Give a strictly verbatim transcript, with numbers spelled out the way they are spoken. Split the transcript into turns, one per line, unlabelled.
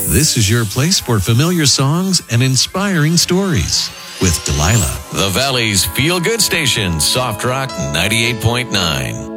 This is your place for familiar songs and inspiring stories with Delilah.
The Valley's feel-good station, Soft Rock ninety-eight point nine.